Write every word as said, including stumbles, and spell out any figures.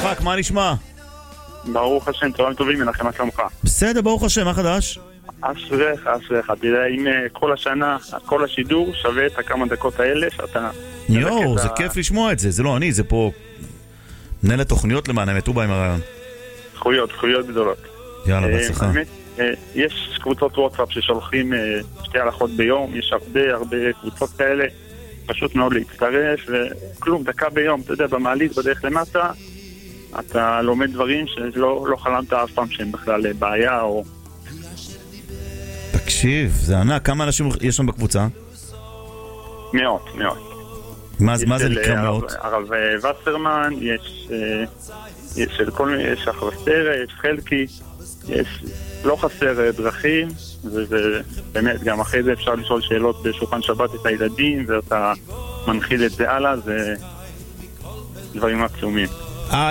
יצחק, מה נשמע? ברוך השם, צהריים טובים, מנחם, מה שלומך? בסדר, ברוך השם, מה חדש? אשריך, אשריך. תראה, אם כל השנה, כל השידור שווה את הכמה דקות האלה שאתה... יואו, זה כיף לשמוע את זה. זה לא אני, זה פה מנהל התוכניות למען האמת, הוא בא עם הרעיון. זכויות, זכויות גדולות. יאללה, בהצלחה. יש קבוצות וואטסאפ ששולחים שתי הלכות ביום, יש הרבה הרבה קבוצות כאלה, פשוט מאוד להצטרף, וכלום, דקה ביום, אתה יודע, במעלית בדרך למטה, אתה לומד דברים שלא לא חלמת אף פעם שהם בכלל בעיה או... תקשיב, זה ענק, כמה אנשים יש שם בקבוצה? מאות, מאות. מה, מה זה נקרא מאות? הרב וסרמן, יש, יש של כל מיני, יש אחרסטרה, יש חלקי, יש לא חסר דרכים, ובאמת גם אחרי זה אפשר לשאול שאלות בשולחן שבת את הילדים, ואתה מנחיל את זה הלאה, זה דברים עצומים.